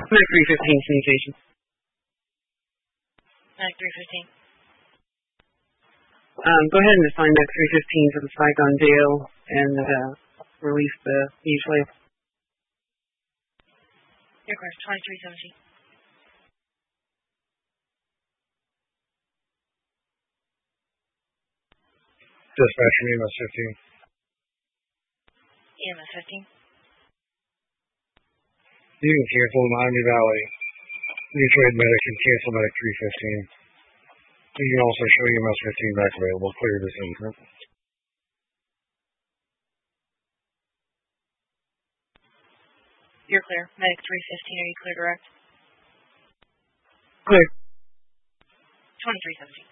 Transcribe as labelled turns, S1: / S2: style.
S1: Mac 315 communication.
S2: Mac 315.
S1: Go ahead and assign Mac 315 to the Saigon jail and release the slave.
S2: Aircraft 2317.
S3: Dispatch EMS 15.
S2: EMS 15.
S3: You can cancel Miami Valley. Mutual aid medic and cancel medic 315. You can also show EMS 15 back available. Clear this incident.
S2: You're clear. Medic 315, are you clear direct?
S1: Clear.
S2: 2317.